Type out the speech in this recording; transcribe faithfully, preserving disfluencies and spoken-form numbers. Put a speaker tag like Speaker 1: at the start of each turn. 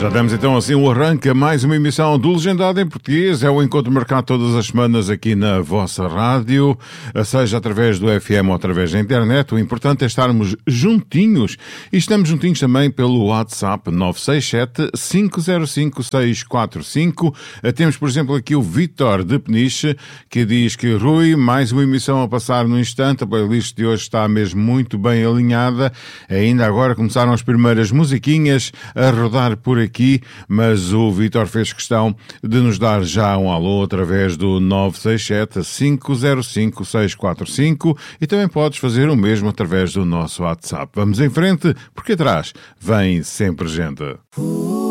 Speaker 1: Já damos então assim o arranque a mais uma emissão do Legendado em Português. É o encontro marcado todas as semanas aqui na vossa rádio, seja através do F M ou através da internet. O importante é estarmos juntinhos. E estamos juntinhos também pelo WhatsApp nove seis sete, cinco zero cinco, seis quatro cinco. Temos, por exemplo, aqui o Vítor de Peniche, que diz que Rui, mais uma emissão a passar no instante. A playlist de hoje está mesmo muito bem alinhada. Ainda agora começaram as primeiras musiquinhas a rodar por aqui. Aqui, mas o Vítor fez questão de nos dar já um alô através do nove seis sete, cinco zero cinco, seis quatro cinco e também podes fazer o mesmo através do nosso WhatsApp. Vamos em frente, porque atrás vem sempre gente.